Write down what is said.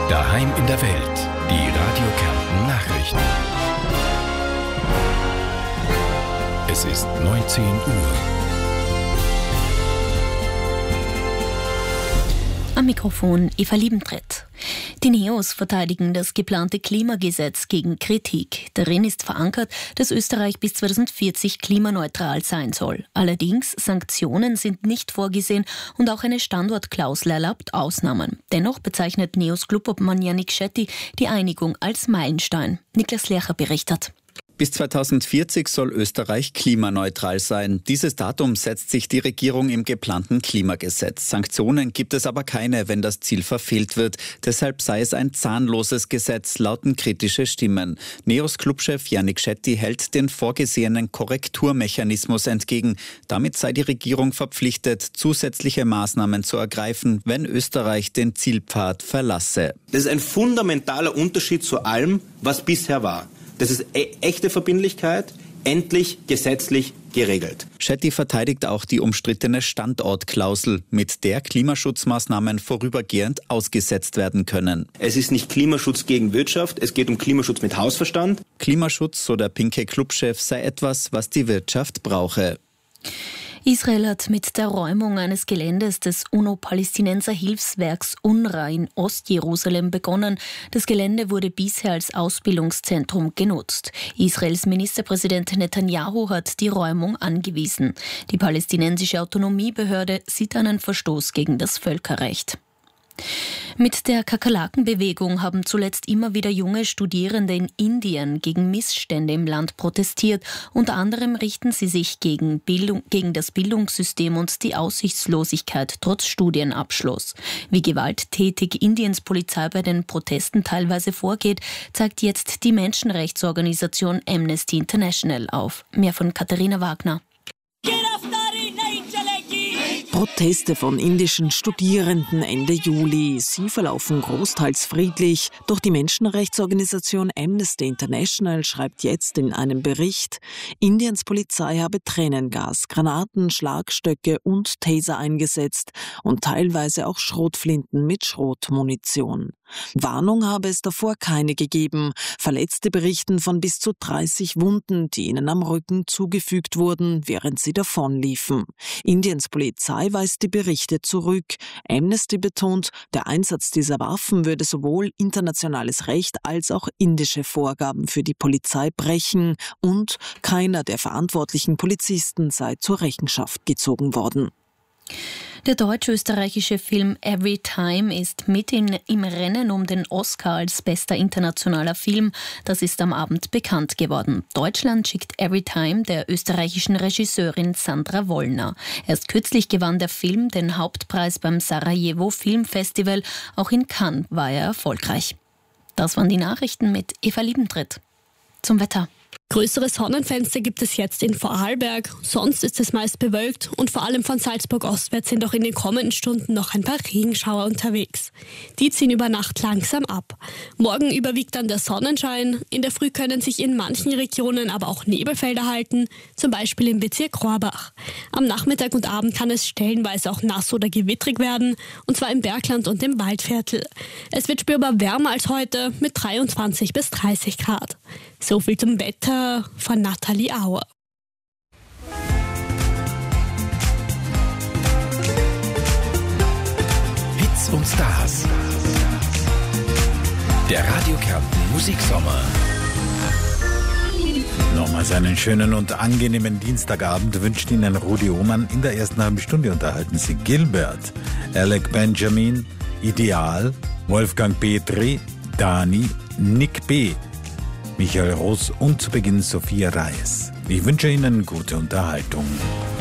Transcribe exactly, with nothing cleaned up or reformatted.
Daheim in der Welt. Die Radio Kärnten Nachrichten. Es ist neunzehn Uhr. Am Mikrofon Eva Liebentritt. Die Neos verteidigen das geplante Klimagesetz gegen Kritik. Darin ist verankert, dass Österreich bis zweitausendvierzig klimaneutral sein soll. Allerdings, Sanktionen sind nicht vorgesehen und auch eine Standortklausel erlaubt Ausnahmen. Dennoch bezeichnet Neos Clubobmann Yannick Shetty die Einigung als Meilenstein. Niklas Lercher berichtet. Bis zweitausendvierzig soll Österreich klimaneutral sein. Dieses Datum setzt sich die Regierung im geplanten Klimagesetz. Sanktionen gibt es aber keine, wenn das Ziel verfehlt wird. Deshalb sei es ein zahnloses Gesetz, lauten kritische Stimmen. Neos Clubchef Yannick Shetty hält den vorgesehenen Korrekturmechanismus entgegen. Damit sei die Regierung verpflichtet, zusätzliche Maßnahmen zu ergreifen, wenn Österreich den Zielpfad verlasse. Das ist ein fundamentaler Unterschied zu allem, was bisher war. Das ist e- echte Verbindlichkeit, endlich gesetzlich geregelt. Shetty verteidigt auch die umstrittene Standortklausel, mit der Klimaschutzmaßnahmen vorübergehend ausgesetzt werden können. Es ist nicht Klimaschutz gegen Wirtschaft, es geht um Klimaschutz mit Hausverstand. Klimaschutz, so der pinke Clubchef, sei etwas, was die Wirtschaft brauche. Israel hat mit der Räumung eines Geländes des UNO-Palästinenser-Hilfswerks UNRWA in Ostjerusalem begonnen. Das Gelände wurde bisher als Ausbildungszentrum genutzt. Israels Ministerpräsident Netanyahu hat die Räumung angewiesen. Die palästinensische Autonomiebehörde sieht einen Verstoß gegen das Völkerrecht. Mit der Kakerlakenbewegung haben zuletzt immer wieder junge Studierende in Indien gegen Missstände im Land protestiert. Unter anderem richten sie sich gegen, Bildung, gegen das Bildungssystem und die Aussichtslosigkeit trotz Studienabschluss. Wie gewalttätig Indiens Polizei bei den Protesten teilweise vorgeht, zeigt jetzt die Menschenrechtsorganisation Amnesty International auf. Mehr von Katharina Wagner. Proteste von indischen Studierenden Ende Juli. Sie verlaufen großteils friedlich. Doch die Menschenrechtsorganisation Amnesty International schreibt jetzt in einem Bericht, Indiens Polizei habe Tränengas, Granaten, Schlagstöcke und Taser eingesetzt und teilweise auch Schrotflinten mit Schrotmunition. Warnung habe es davor keine gegeben. Verletzte berichten von bis zu dreißig Wunden, die ihnen am Rücken zugefügt wurden, während sie davonliefen. Indiens Polizei weist die Berichte zurück. Amnesty betont, der Einsatz dieser Waffen würde sowohl internationales Recht als auch indische Vorgaben für die Polizei brechen und keiner der verantwortlichen Polizisten sei zur Rechenschaft gezogen worden. Der deutsch-österreichische Film Every Time ist mit in, im Rennen um den Oscar als bester internationaler Film. Das ist am Abend bekannt geworden. Deutschland schickt Every Time der österreichischen Regisseurin Sandra Wollner. Erst kürzlich gewann der Film den Hauptpreis beim Sarajevo Filmfestival. Auch in Cannes war er erfolgreich. Das waren die Nachrichten mit Eva Liebentritt. Zum Wetter. Größere Sonnenfenster gibt es jetzt in Vorarlberg, sonst ist es meist bewölkt und vor allem von Salzburg ostwärts sind auch in den kommenden Stunden noch ein paar Regenschauer unterwegs. Die ziehen über Nacht langsam ab. Morgen überwiegt dann der Sonnenschein, in der Früh können sich in manchen Regionen aber auch Nebelfelder halten, zum Beispiel im Bezirk Rohrbach. Am Nachmittag und Abend kann es stellenweise auch nass oder gewittrig werden, und zwar im Bergland und im Waldviertel. Es wird spürbar wärmer als heute mit dreiundzwanzig bis dreißig Grad. So viel zum Wetter von Nathalie Auer. Hits und Stars. Der Radio Kärnten Musiksommer. Nochmals einen schönen und angenehmen Dienstagabend wünscht Ihnen Rudi Ohmann. In der ersten halben Stunde unterhalten Sie Gilbert, Alec Benjamin, Ideal, Wolfgang Petri, Dani, Nick B., Michael Ross und zu Beginn Sophia Reis. Ich wünsche Ihnen gute Unterhaltung.